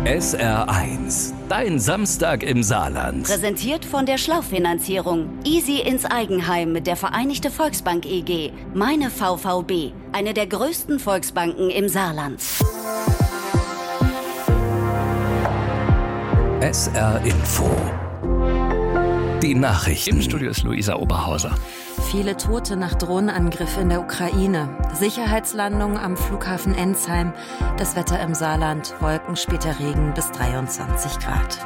SR1, dein Samstag im Saarland. Präsentiert von der Schlauchfinanzierung. Easy ins Eigenheim mit der Vereinigte Volksbank EG. Meine VVB, eine der größten Volksbanken im Saarland. SR Info. Die Nachrichten. Im Studio ist Luisa Oberhauser. Viele Tote nach Drohnenangriff in der Ukraine. Sicherheitslandung am Flughafen Ensheim. Das Wetter im Saarland. Wolken, später Regen bis 23 Grad.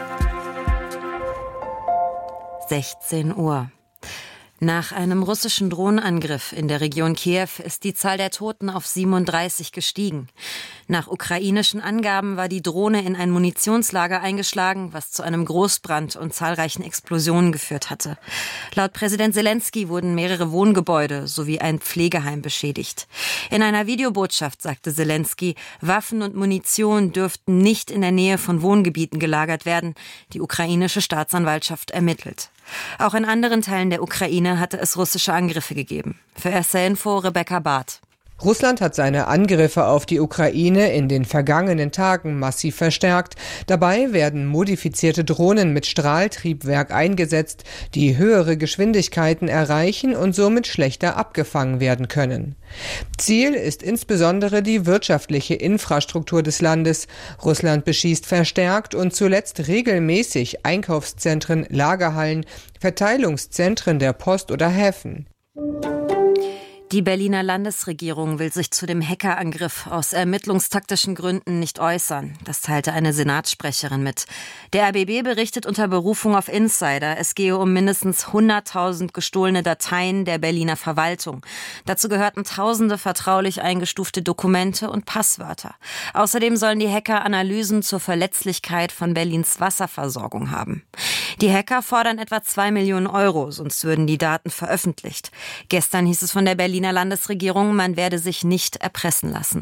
16 Uhr. Nach einem russischen Drohnenangriff in der Region Kiew ist die Zahl der Toten auf 37 gestiegen. Nach ukrainischen Angaben war die Drohne in ein Munitionslager eingeschlagen, was zu einem Großbrand und zahlreichen Explosionen geführt hatte. Laut Präsident Selenskyj wurden mehrere Wohngebäude sowie ein Pflegeheim beschädigt. In einer Videobotschaft sagte Selenskyj, Waffen und Munition dürften nicht in der Nähe von Wohngebieten gelagert werden. Die ukrainische Staatsanwaltschaft ermittelt. Auch in anderen Teilen der Ukraine hatte es russische Angriffe gegeben. Für SR Info Rebecca Barth. Russland hat seine Angriffe auf die Ukraine in den vergangenen Tagen massiv verstärkt. Dabei werden modifizierte Drohnen mit Strahltriebwerk eingesetzt, die höhere Geschwindigkeiten erreichen und somit schlechter abgefangen werden können. Ziel ist insbesondere die wirtschaftliche Infrastruktur des Landes. Russland beschießt verstärkt und zuletzt regelmäßig Einkaufszentren, Lagerhallen, Verteilungszentren der Post oder Häfen. Die Berliner Landesregierung will sich zu dem Hackerangriff aus ermittlungstaktischen Gründen nicht äußern. Das teilte eine Senatssprecherin mit. Der RBB berichtet unter Berufung auf Insider, es gehe um mindestens 100.000 gestohlene Dateien der Berliner Verwaltung. Dazu gehörten tausende vertraulich eingestufte Dokumente und Passwörter. Außerdem sollen die Hacker Analysen zur Verletzlichkeit von Berlins Wasserversorgung haben. Die Hacker fordern etwa 2 Millionen Euro, sonst würden die Daten veröffentlicht. Gestern hieß es von der Berliner Landesregierung, man werde sich nicht erpressen lassen.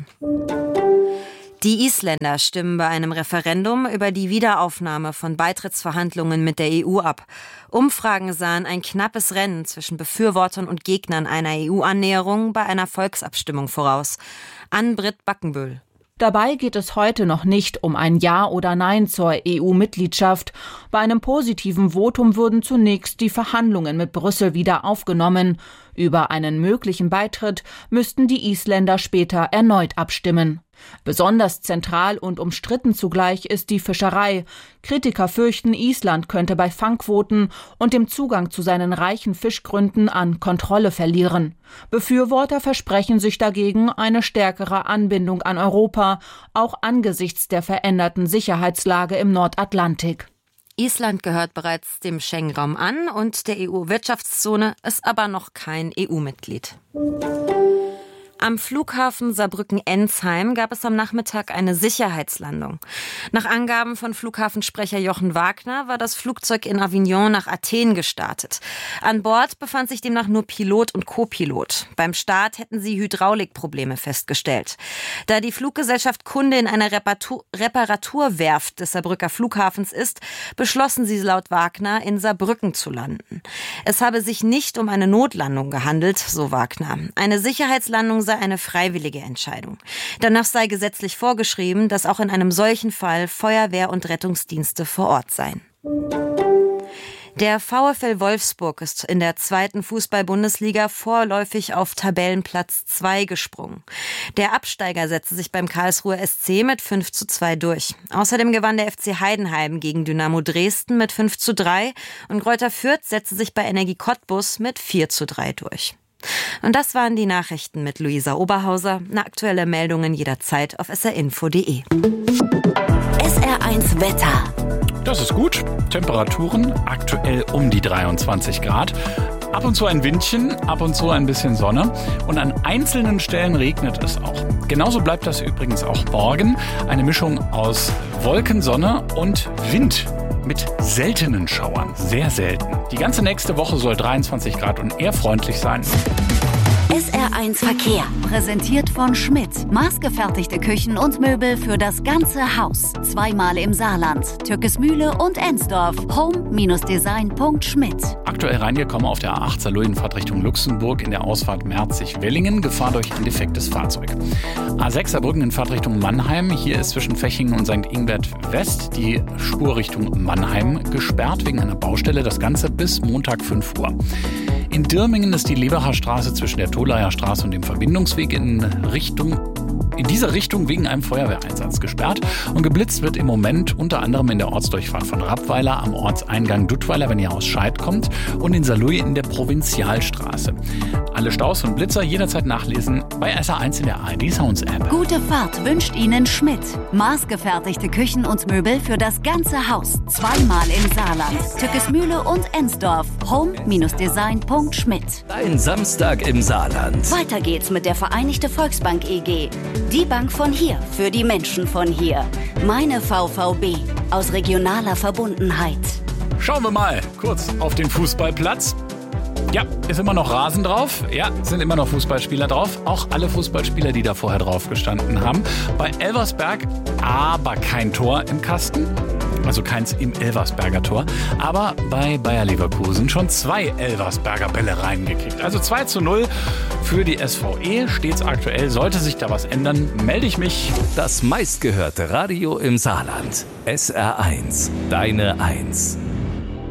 Die Isländer stimmen bei einem Referendum über die Wiederaufnahme von Beitrittsverhandlungen mit der EU ab. Umfragen sahen ein knappes Rennen zwischen Befürwortern und Gegnern einer EU-Annäherung bei einer Volksabstimmung voraus. Ann-Britt Backenbühl. Dabei geht es heute noch nicht um ein Ja oder Nein zur EU-Mitgliedschaft. Bei einem positiven Votum würden zunächst die Verhandlungen mit Brüssel wieder aufgenommen. Über einen möglichen Beitritt müssten die Isländer später erneut abstimmen. Besonders zentral und umstritten zugleich ist die Fischerei. Kritiker fürchten, Island könnte bei Fangquoten und dem Zugang zu seinen reichen Fischgründen an Kontrolle verlieren. Befürworter versprechen sich dagegen eine stärkere Anbindung an Europa, auch angesichts der veränderten Sicherheitslage im Nordatlantik. Island gehört bereits dem Schengen-Raum an und der EU-Wirtschaftszone, ist aber noch kein EU-Mitglied. Am Flughafen Saarbrücken-Ensheim gab es am Nachmittag eine Sicherheitslandung. Nach Angaben von Flughafensprecher Jochen Wagner war das Flugzeug in Avignon nach Athen gestartet. An Bord befand sich demnach nur Pilot und Co-Pilot. Beim Start hätten sie Hydraulikprobleme festgestellt. Da die Fluggesellschaft Kunde in einer Reparaturwerft des Saarbrücker Flughafens ist, beschlossen sie laut Wagner, in Saarbrücken zu landen. Es habe sich nicht um eine Notlandung gehandelt, so Wagner. Eine Sicherheitslandung sei eine freiwillige Entscheidung. Danach sei gesetzlich vorgeschrieben, dass auch in einem solchen Fall Feuerwehr- und Rettungsdienste vor Ort seien. Der VfL Wolfsburg ist in der 2. Fußball-Bundesliga vorläufig auf Tabellenplatz 2 gesprungen. Der Absteiger setzte sich beim Karlsruher SC mit 5:2 durch. Außerdem gewann der FC Heidenheim gegen Dynamo Dresden mit 5:3 und Greuther Fürth setzte sich bei Energie Cottbus mit 4:3 durch. Und das waren die Nachrichten mit Luisa Oberhauser. Aktuelle Meldungen jederzeit auf srinfo.de. SR1 Wetter. Das ist gut. Temperaturen aktuell um die 23 Grad. Ab und zu ein Windchen, ab und zu ein bisschen Sonne. Und an einzelnen Stellen regnet es auch. Genauso bleibt das übrigens auch morgen. Eine Mischung aus Wolken, Sonne und Wind. Mit seltenen Schauern. Sehr selten. Die ganze nächste Woche soll 23 Grad und eher freundlich sein. SR1 Verkehr, präsentiert von Schmidt. Maßgefertigte Küchen und Möbel für das ganze Haus. Zweimal im Saarland, Türkesmühle und Ensdorf. Home-design.schmidt. Aktuell reingekommen auf der A8 Saarlouis-Fahrt Richtung Luxemburg in der Ausfahrt Merzig-Wellingen. Gefahr durch ein defektes Fahrzeug. A6 Saarbrücken in Fahrtrichtung Mannheim. Hier ist zwischen Fechingen und St. Ingbert West die Spur Richtung Mannheim gesperrt wegen einer Baustelle. Das Ganze bis Montag 5 Uhr. In Dirmingen ist die Lebacher Straße zwischen der Tholaer Straße und dem Verbindungsweg in dieser Richtung wegen einem Feuerwehreinsatz gesperrt. Und geblitzt wird im Moment unter anderem in der Ortsdurchfahrt von Rappweiler am Ortseingang Duttweiler, wenn ihr aus Scheid kommt, und in Saarlouis in der Provinzialstraße. Alle Staus und Blitzer jederzeit nachlesen bei SR1 in der ARD Sounds App. Gute Fahrt wünscht Ihnen Schmidt. Maßgefertigte Küchen und Möbel für das ganze Haus. Zweimal im Saarland, Türkesmühle und Ensdorf. Home-design.schmidt. Ein Samstag im Saarland. Weiter geht's mit der Vereinigte Volksbank EG. Die Bank von hier, für die Menschen von hier. Meine VVB, aus regionaler Verbundenheit. Schauen wir mal kurz auf den Fußballplatz. Ja, ist immer noch Rasen drauf. Ja, sind immer noch Fußballspieler drauf. Auch alle Fußballspieler, die da vorher drauf gestanden haben. Bei Elversberg aber kein Tor im Kasten. Also keins im Elversberger Tor. Aber bei Bayer Leverkusen schon 2 Elversberger Bälle reingekickt. Also 2:0 für die SVE. Stets aktuell. Sollte sich da was ändern, melde ich mich. Das meistgehörte Radio im Saarland. SR1. Deine 1.